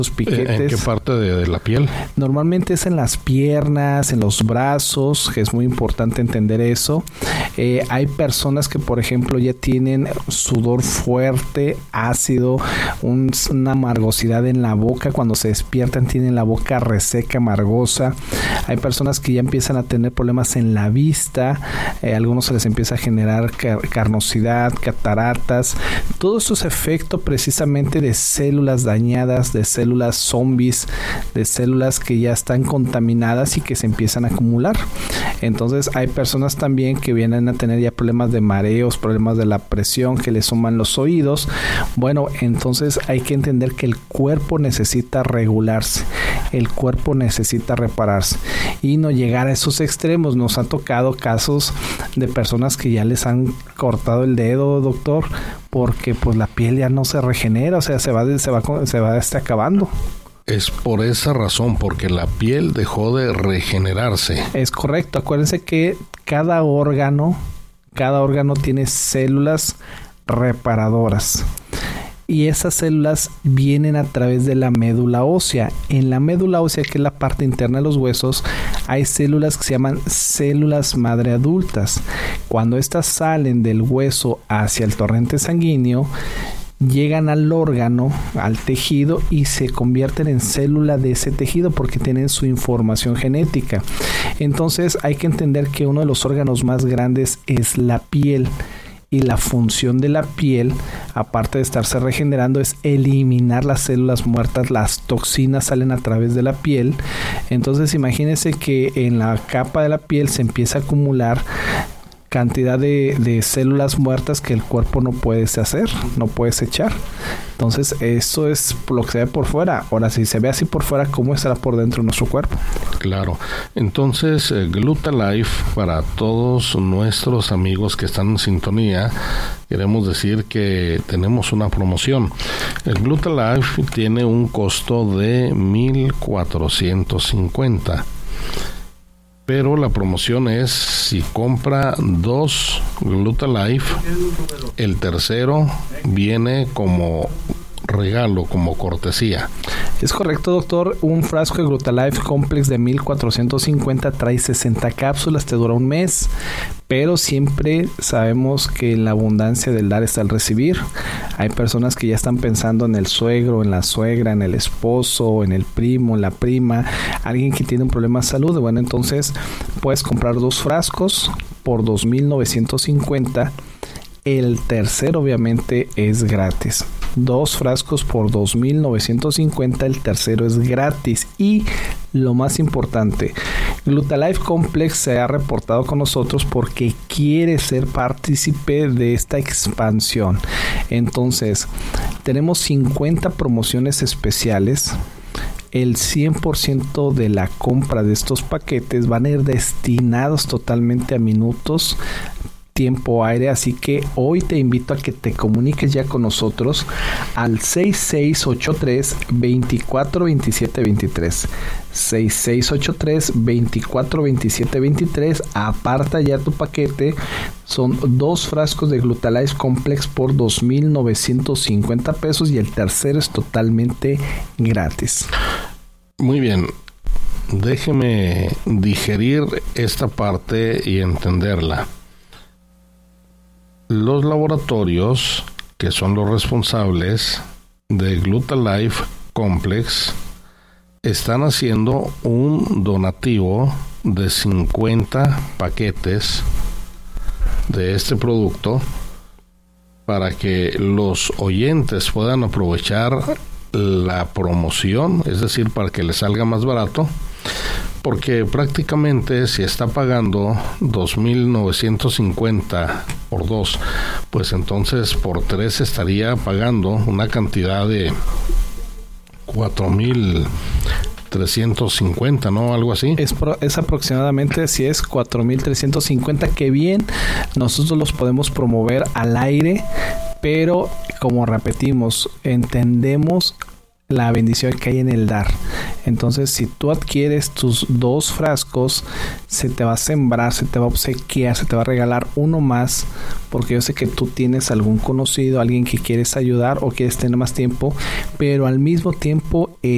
piquetes. ¿En qué parte de la piel? Normalmente es en las piernas, en los brazos, que es muy importante entender eso. Hay personas que, por ejemplo, ya tienen sudor fuerte, ácido, una amargosidad en la boca. Cuando se despiertan tienen la boca reseca, amargosa. Hay personas que ya empiezan a tener problemas en la vista. A algunos se les empieza a generar carnosidad, cataratas. Todo esto es efecto precisamente de células dañadas, de células zombies, de células que ya están contaminadas y que se empiezan a acumular. Entonces hay personas también que vienen a tener ya problemas de mareos, problemas de la presión, que les suman los oídos. Bueno, entonces hay que entender que el cuerpo necesita regularse, el cuerpo necesita repararse y no llegar a esos extremos. Nos han tocado casos de personas que ya les han cortado el dedo, doctor, porque pues la piel ya no se regenera, o sea, se va acabando. Es por esa razón, porque la piel dejó de regenerarse. Es correcto. Acuérdense que cada órgano tiene células reparadoras. Y esas células vienen a través de la médula ósea. En la médula ósea, que es la parte interna de los huesos, hay células que se llaman células madre adultas. Cuando estas salen del hueso hacia el torrente sanguíneo, llegan al órgano, al tejido, y se convierten en célula de ese tejido porque tienen su información genética. Entonces hay que entender que uno de los órganos más grandes es la piel. Y la función de la piel, aparte de estarse regenerando, es eliminar las células muertas. Las toxinas salen a través de la piel. Entonces imagínense que en la capa de la piel se empieza a acumular cantidad de células muertas que el cuerpo no puede deshacer, no puede desechar. Entonces eso es lo que se ve por fuera. Ahora, si se ve así por fuera, ¿cómo estará por dentro de nuestro cuerpo? Claro. Entonces, Glutalife, para todos nuestros amigos que están en sintonía, queremos decir que tenemos una promoción. El Glutalife tiene un costo de $1,450. Pero la promoción es, si compra 2 Glutalife, el tercero viene como regalo, como cortesía. Es correcto, doctor. Un frasco de Glutalife Complex de 1,450 trae 60 cápsulas, te dura un mes. Pero siempre sabemos que en la abundancia del dar está el recibir. Hay personas que ya están pensando en el suegro, en la suegra, en el esposo, en el primo, en la prima, alguien que tiene un problema de salud. Bueno, entonces puedes comprar 2 frascos por 2,950. El tercero obviamente es gratis. 2 frascos por 2,950, el tercero es gratis. Y lo más importante, Glutalife Complex se ha reportado con nosotros porque quiere ser partícipe de esta expansión. Entonces, tenemos 50 promociones especiales. El 100% de la compra de estos paquetes van a ir destinados totalmente a minutos, tiempo aire, así que hoy te invito a que te comuniques ya con nosotros al 6683-242723 6683-242723. Aparta ya tu paquete. Son 2 frascos de Glutalife Complex por 2,950 pesos y el tercero es totalmente gratis. Muy bien, déjeme digerir esta parte y entenderla. Los laboratorios que son los responsables de Glutalife Complex están haciendo un donativo de 50 paquetes de este producto para que los oyentes puedan aprovechar la promoción, es decir, para que les salga más barato. Porque prácticamente si está pagando 2,950 por 2, pues entonces por 3 estaría pagando una cantidad de 4,350, ¿no? Algo así. Es aproximadamente, si es 4,350, que bien, nosotros los podemos promover al aire, pero como repetimos, entendemos la bendición que hay en el dar. Entonces, si tú adquieres tus 2 frascos, se te va a sembrar, se te va a obsequiar, se te va a regalar uno más, porque yo sé que tú tienes algún conocido, alguien que quieres ayudar o quieres tener más tiempo, pero al mismo tiempo